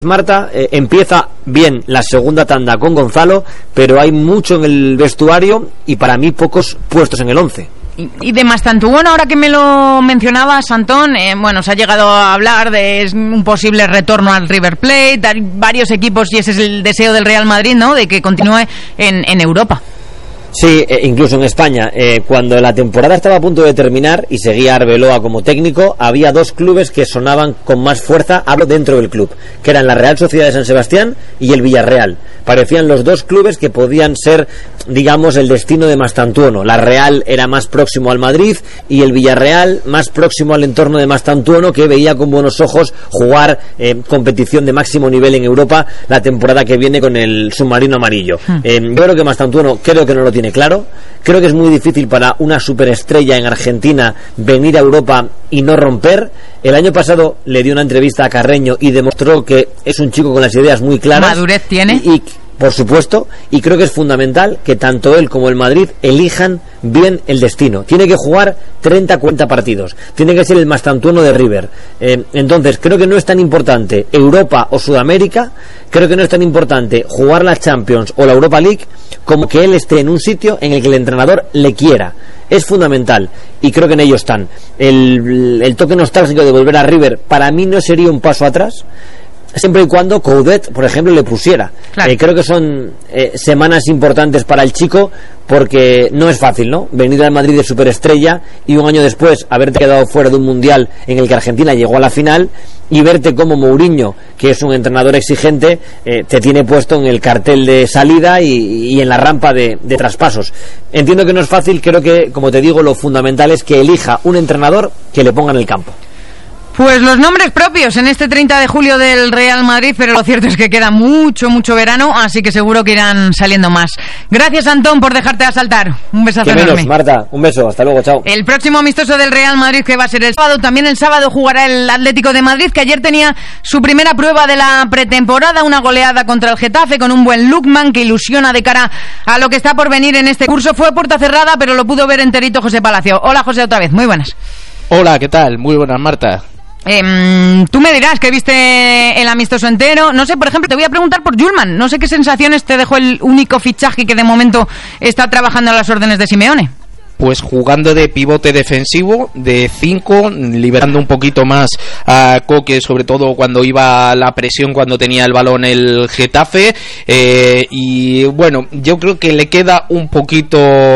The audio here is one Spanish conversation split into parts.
Marta, empieza bien la segunda tanda con Gonzalo, pero hay mucho en el vestuario y para mí pocos puestos en el 11. Y de Mastantuono, ahora que me lo mencionabas, Antón, bueno, se ha llegado a hablar de un posible retorno al River Plate, hay varios equipos y ese es el deseo del Real Madrid, ¿no?, de que continúe en Europa. Sí, incluso en España, cuando la temporada estaba a punto de terminar y seguía Arbeloa como técnico, había dos clubes que sonaban con más fuerza, hablo dentro del club, que eran la Real Sociedad de San Sebastián y el Villarreal. Parecían los dos clubes que podían ser, digamos, el destino de Mastantuono. La Real era más próximo al Madrid y el Villarreal más próximo al entorno de Mastantuono, que veía con buenos ojos jugar competición de máximo nivel en Europa la temporada que viene con el submarino amarillo. Yo creo que Mastantuono creo que no lo tiene claro. Creo que es muy difícil para una superestrella en Argentina venir a Europa y no romper. El año pasado le dio una entrevista a Carreño y demostró que es un chico con las ideas muy claras. Madurez tiene. Y por supuesto, y creo que es fundamental que tanto él como el Madrid elijan bien el destino. Tiene que jugar 30-40 partidos. Tiene que ser el Mastantuono de River. Entonces, creo que no es tan importante Europa o Sudamérica. Creo que no es tan importante jugar la Champions o la Europa League como que él esté en un sitio en el que el entrenador le quiera. Es fundamental y creo que en ello están. El toque nostálgico de volver a River para mí no sería un paso atrás, siempre y cuando Coudet, por ejemplo, le pusiera. Claro. Creo que son semanas importantes para el chico, porque no es fácil, ¿no?, venir al Madrid de superestrella y un año después haberte quedado fuera de un mundial en el que Argentina llegó a la final y verte como Mourinho, que es un entrenador exigente, te tiene puesto en el cartel de salida y en la rampa de traspasos. Entiendo que no es fácil. Creo que, como te digo, lo fundamental es que elija un entrenador que le ponga en el campo. Pues los nombres propios en este 30 de julio del Real Madrid, pero lo cierto es que queda mucho verano, así que seguro que irán saliendo más. Gracias, Antón, por dejarte asaltar. Un besazo enorme. Menos, Marta, un beso, hasta luego, chao. El próximo amistoso del Real Madrid, que va a ser el sábado, también el sábado jugará el Atlético de Madrid, que ayer tenía su primera prueba de la pretemporada, una goleada contra el Getafe con un buen Lookman que ilusiona de cara a lo que está por venir en este curso. Fue puerta cerrada, pero lo pudo ver enterito José Palacio. Hola, José, otra vez, muy buenas. Hola, ¿qué tal? Muy buenas, Marta. Tú me dirás que viste el amistoso entero. No sé, por ejemplo, te voy a preguntar por Yulman. No sé qué sensaciones te dejó el único fichaje que de momento está trabajando a las órdenes de Simeone. Pues jugando de pivote defensivo, de 5, liberando un poquito más a Coque, sobre todo cuando iba a la presión, cuando tenía el balón el Getafe, y bueno, yo creo que le queda un poquito,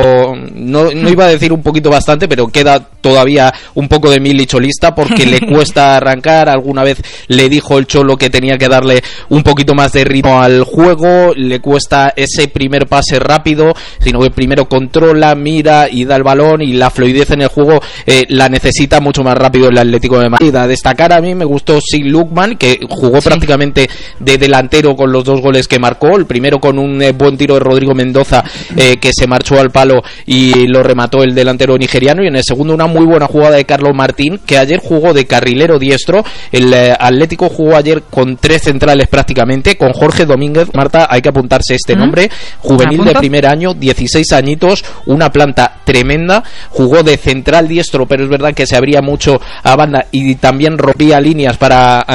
no iba a decir un poquito bastante, pero queda todavía un poco de mil y cholista, porque le cuesta arrancar. Alguna vez le dijo el Cholo que tenía que darle un poquito más de ritmo al juego, le cuesta ese primer pase rápido, sino que primero controla, mira y da el balón, y la fluidez en el juego la necesita mucho más rápido el Atlético de Madrid. A destacar, a mí me gustó Lookman, que jugó prácticamente de delantero con los dos goles que marcó, el primero con un buen tiro de Rodrigo Mendoza que se marchó al palo y lo remató el delantero nigeriano, y en el segundo una muy buena jugada de Carlos Martín, que ayer jugó de carrilero diestro. El Atlético jugó ayer con 3 centrales prácticamente, con Jorge Domínguez. Marta, hay que apuntarse este nombre, juvenil de primer año, 16 añitos, una planta tremenda. Jugó de central diestro, pero es verdad que se abría mucho a banda y también rompía líneas para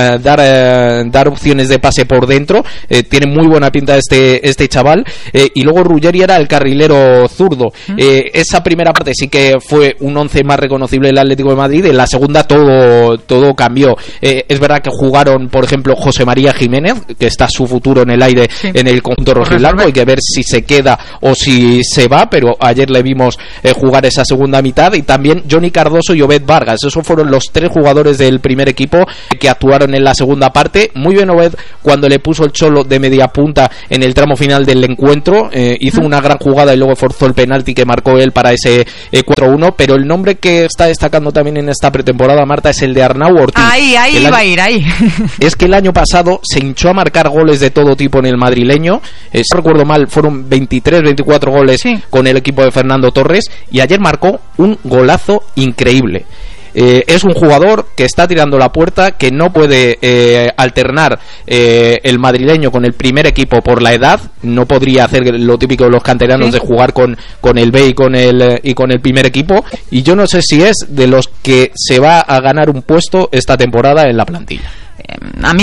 dar opciones de pase por dentro. Tiene muy buena pinta este chaval. Y luego Ruggeri era el carrilero zurdo. Esa primera parte sí que fue un 11 más reconocible del Atlético de Madrid. En la segunda todo cambió. Es verdad que jugaron, por ejemplo, José María Jiménez, que está su futuro en el aire en el conjunto rojiblanco. Hay que ver si se queda o si se va, pero ayer le vimos jugar esa segunda mitad. Y también Johnny Cardoso y Obed Vargas. Esos fueron los 3 jugadores del primer equipo que actuaron en la segunda parte. Muy bien Obed cuando le puso el Cholo de media punta en el tramo final del encuentro. Hizo una gran jugada y luego forzó el penalti que marcó él para ese 4-1. Pero el nombre que está destacando también en esta pretemporada, Marta, es el de Arnau Ortiz. Ahí iba a ir, ahí. Es que el año pasado se hinchó a marcar goles de todo tipo en el madrileño. Si no recuerdo mal, fueron 23-24 goles con el equipo de Fernando Torres, y ayer marcó un golazo increíble. Es un jugador que está tirando la puerta, que no puede alternar el madrileño con el primer equipo por la edad. No podría hacer lo típico de los canteranos de jugar con el B y con el primer equipo, y yo no sé si es de los que se va a ganar un puesto esta temporada en la plantilla. A mí